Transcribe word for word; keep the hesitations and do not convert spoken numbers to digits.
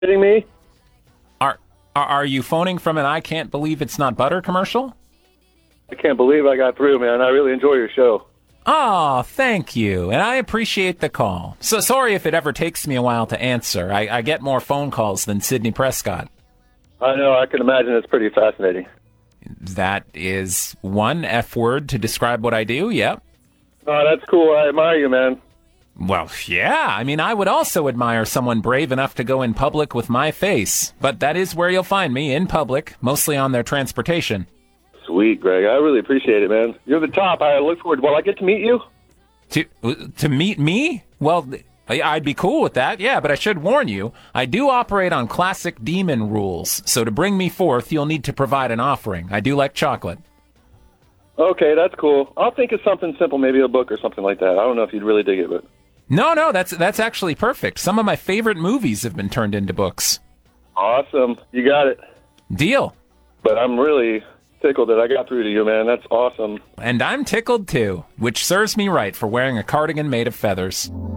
Kidding me? Are, are are you phoning from an I can't believe it's not butter commercial? I can't believe I got through, man. I really enjoy your show. Oh, thank you, and I appreciate the call. So sorry if it ever takes me a while to answer. I, I get more phone calls than Sidney Prescott. I know, I can imagine it's pretty fascinating. That is one F word to describe what I do, yep. Oh, that's cool. I admire you, man. Well, yeah, I mean, I would also admire someone brave enough to go in public with my face, but that is where you'll find me, in public, mostly on their transportation. Sweet, Greg. I really appreciate it, man. You're the top. I look forward. Will I get to meet you? To to meet me? Well, I'd be cool with that, yeah, but I should warn you, I do operate on classic demon rules, so to bring me forth, you'll need to provide an offering. I do like chocolate. Okay, that's cool. I'll think of something simple, maybe a book or something like that. I don't know if you'd really dig it, but... No, no, that's that's actually perfect. Some of my favorite movies have been turned into books. Awesome. You got it. Deal. But I'm really tickled that I got through to you, man. That's awesome. And I'm tickled, too, which serves me right for wearing a cardigan made of feathers.